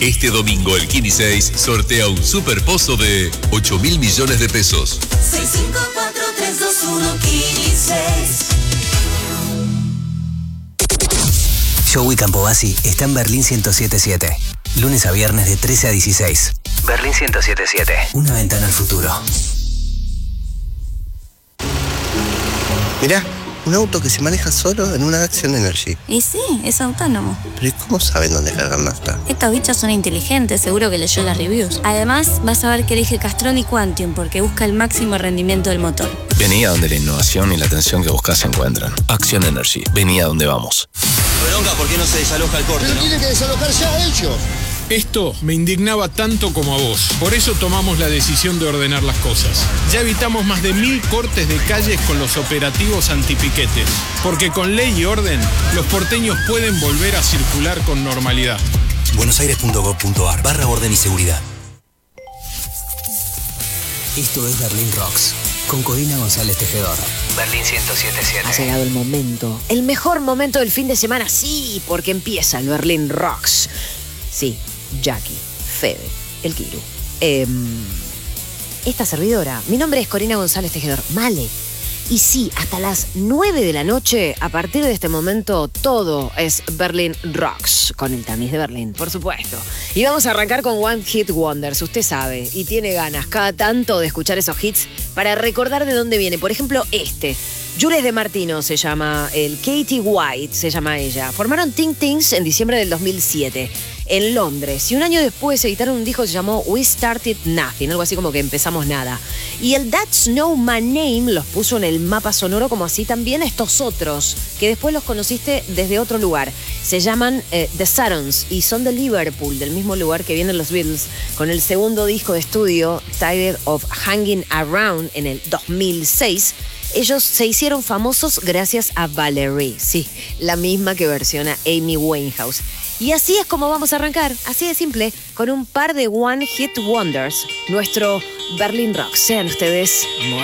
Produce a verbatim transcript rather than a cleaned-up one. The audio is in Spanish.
Este domingo el Kini seis sortea un superpozo de ocho mil millones de pesos. seis cinco cuatro tres dos uno Kini seis. Joey Campobasi está en Berlín ciento siete punto siete. Lunes a viernes de trece a dieciséis. Berlín ciento siete punto siete. Una ventana al futuro. Mirá, un auto que se maneja solo en una Action Energy. Y sí, es autónomo. Pero ¿y cómo saben dónde cargar nafta? Estos bichos son inteligentes, seguro que leyó las reviews. Además, vas a ver que elige Castrol y Quantium porque busca el máximo rendimiento del motor. Vení a donde la innovación y la atención que buscas se encuentran. Action Energy. Vení a donde vamos. Bronca, ¿por qué no se desaloja el corte? Pero ¿no? tiene que desalojar ya ellos. Esto me indignaba tanto como a vos. Por eso tomamos la decisión de ordenar las cosas. Ya evitamos más de mil cortes de calles con los operativos antipiquetes. Porque con ley y orden, los porteños pueden volver a circular con normalidad. buenosaires punto gov punto ar barra orden y seguridad. Esto es Berlín Rocks, con Corina González Tejedor. Berlín ciento siete punto siete. Ha llegado el momento, el mejor momento del fin de semana, sí, porque empieza el Berlín Rocks. Sí, Jackie, Fede, el Kiru. Eh, esta servidora, mi nombre es Corina González Tejedor, Male. Y sí, hasta las nueve de la noche, a partir de este momento, todo es Berlin Rocks, con el tamiz de Berlín, por supuesto. Y vamos a arrancar con One Hit Wonders, usted sabe, y tiene ganas cada tanto de escuchar esos hits para recordar de dónde viene. Por ejemplo, este. Jules de Martino se llama, el Katie White se llama ella. Formaron Ting Tings en diciembre del dos mil siete. En Londres, y un año después editaron un disco que se llamó We Started Nothing, algo así como que empezamos nada. Y el That's No My Name los puso en el mapa sonoro, como así también estos otros, que después los conociste desde otro lugar. Se llaman eh, The Sarons y son de Liverpool, del mismo lugar que vienen los Beatles, con el segundo disco de estudio, Tired of Hanging Around, en el dos mil seis. Ellos se hicieron famosos gracias a Valerie, sí, la misma que versiona Amy Winehouse. Y así es como vamos a arrancar, así de simple, con un par de One Hit Wonders, nuestro Berlin Rock. Sean ustedes muy